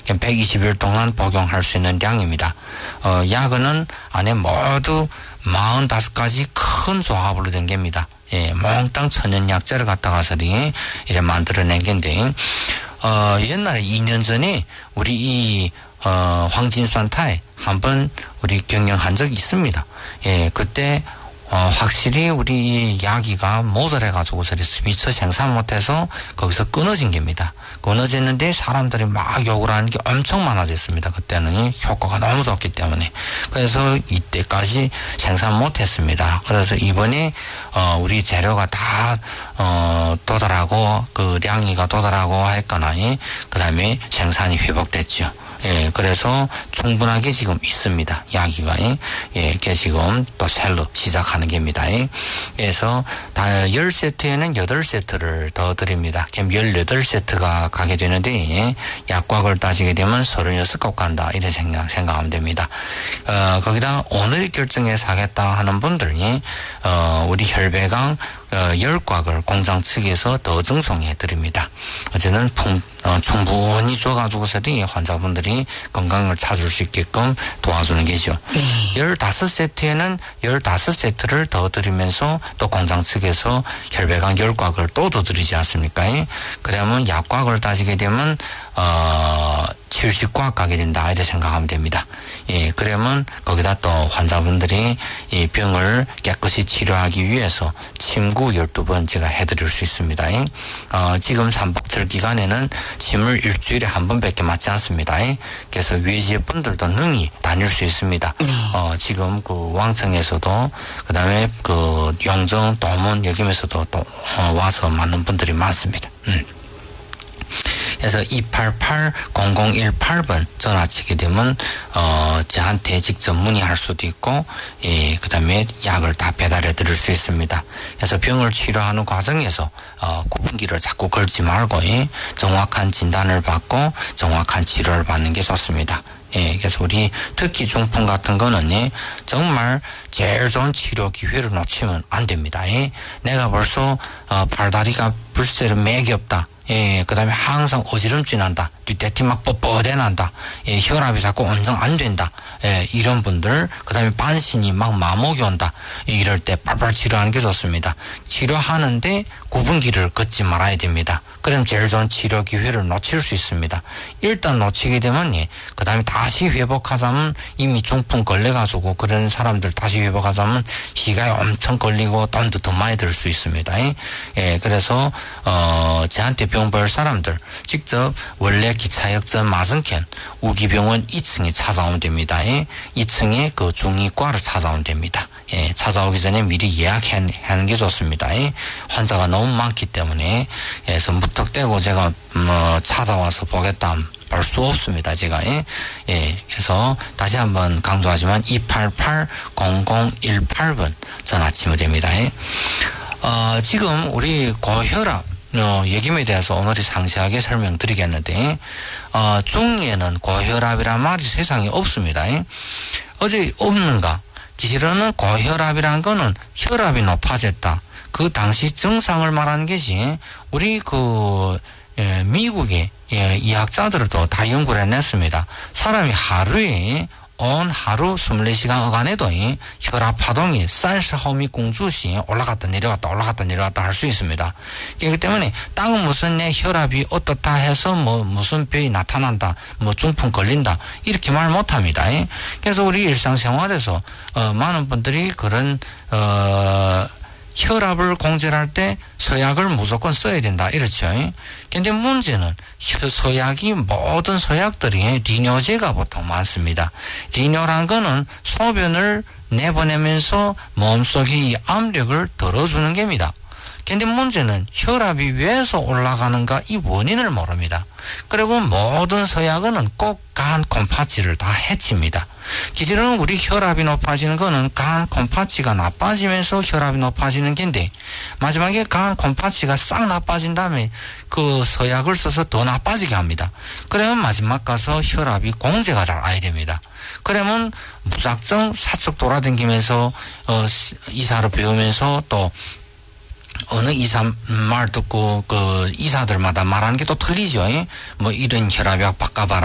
120일 동안 복용할 수 있는 양입니다. 약은 안에 모두 45가지 큰 조합으로 된 겁니다. 예, 몽땅 천연약재를 갖다가서 이래 만들어낸 건데, 옛날에 2년 전에 우리 이 황진수한테 한번 우리 경영한 적이 있습니다. 예, 그때 확실히 우리 야기가 모자라가지고서 미처 생산 못해서 거기서 끊어진 겁니다. 끊어졌는데 사람들이 막 욕을 하는 게 엄청 많아졌습니다. 그때는 효과가 너무 좋기 때문에. 그래서 이때까지 생산 못했습니다. 그래서 이번에 우리 재료가 다 도달하고 그 량이가 도달하고 했거나 그 다음에 생산이 회복됐죠. 예, 그래서 충분하게 지금 있습니다. 야기가. 예, 이게 지금 또 셀로 시작하는 겁니다. 그래서 다 10세트에는 8세트를 더 드립니다. 그럼 18세트가 가게 되는데, 약곽을 따지게 되면 36컵 간다. 이렇게 생각하면 됩니다. 거기다 오늘 결정해서 하겠다 하는 분들이, 우리 혈배강 10곽을 공장 측에서 더 증송해 드립니다. 어제는 충분히 줘가지고서도 환자분들이 건강을 찾을 수 있게끔 도와주는 게죠. 15세트에는 15세트를 더 드리면서 또 공장 측에서 혈배강 10곽을 또 더 드리지 않습니까? 그러면 약곽을 따지게 되면 70곽 가게 된다 이렇게 생각하면 됩니다. 예, 그러면 거기다 또 환자분들이 이 병을 깨끗이 치료하기 위해서 침구 12번 제가 해드릴 수 있습니다. 지금 삼복절 기간에는 침을 일주일에 한 번밖에 맞지 않습니다. 그래서 외지의 분들도 능히 다닐 수 있습니다. 지금 그 왕청에서도 그 다음에 그 용정, 도문 여기면서도 또 와서 맞는 분들이 많습니다. 그래서 288-0018번 전화치게 되면 저한테 직접 문의할 수도 있고, 예, 그다음에 약을 다 배달해 드릴 수 있습니다. 그래서 병을 치료하는 과정에서 구분기를 자꾸 걸지 말고 정확한 진단을 받고 정확한 치료를 받는 게 좋습니다. 예, 그래서 우리 특히 중풍 같은 거는 정말 제일 좋은 치료 기회를 놓치면 안 됩니다. 내가 벌써 팔다리가 불세로 맥이 없다. 예, 그 다음에 항상 어지럼증 난다. 뒤태티 막 뻣뻣해 난다. 예, 혈압이 자꾸 온정 안 된다. 예, 이런 분들, 그 다음에 반신이 막 마목이 온다. 이럴 때 빨빨 치료하는 게 좋습니다. 치료하는데 구분기를 걷지 말아야 됩니다. 그럼 제일 좋은 치료 기회를 놓칠 수 있습니다. 일단 놓치게 되면, 그 다음에 다시 회복하자면 이미 중풍 걸려가지고 그런 사람들 다시 회복하자면 시간이 엄청 걸리고 돈도 더 많이 들 수 있습니다. 예, 그래서, 저한테 병 볼 사람들, 직접 원래 기차역전 맞은편 우기병원 2층에 찾아오면 됩니다. 2층에 그 중이과를 찾아오면 됩니다. 예, 찾아오기 전에 미리 예약하는 게 좋습니다. 환자가 너무 많기 때문에, 그래서 무턱대고 제가 찾아와서 보겠다 볼 수 없습니다. 제가. 예, 그래서 다시 한번 강조하지만 288-0018번 전화 치면 됩니다. 지금 우리 고혈압 얘기에 대해서 오늘이 상세하게 설명드리겠는데, 중에는 고혈압이란 말이 세상에 없습니다. 어제 없는가? 기실은 고혈압이란 거는 혈압이 높아졌다. 그 당시 증상을 말하는 것이 우리 미국의 의학자들도 다 연구를 해냈습니다. 사람이 하루에 온 하루 24시간간에도 혈압 파동이 30毫米 공주씩 올라갔다 내려왔다 할 수 있습니다. 그렇기 때문에 딱 무슨 내 혈압이 어떻다 해서 무슨 병이 나타난다, 중풍 걸린다 이렇게 말 못합니다. 그래서 우리 일상생활에서 많은 분들이 그런 혈압을 공제할 때 서약을 무조건 써야 된다 이렇죠. 근데 문제는 서약이 모든 서약들이 리뇨제가 보통 많습니다. 리뇨란 거는 소변을 내보내면서 몸속에 이 압력을 덜어주는 겁니다. 근데 문제는 혈압이 왜서 올라가는가 이 원인을 모릅니다. 그리고 모든 서약은 꼭 간 곰파치를 다 해칩니다. 기질은 우리 혈압이 높아지는 거는 간 곰파치가 나빠지면서 혈압이 높아지는 건데, 마지막에 간 곰파치가 싹 나빠진 다음에 그 서약을 써서 더 나빠지게 합니다. 그러면 마지막 가서 혈압이 공제가 잘 안 됩니다. 그러면 무작정 사측 돌아다니면서 이사를 배우면서 또 어느 이사 말 듣고 그 이사들마다 말하는 게 또 틀리죠. 뭐 이런 혈압약 바꿔봐라.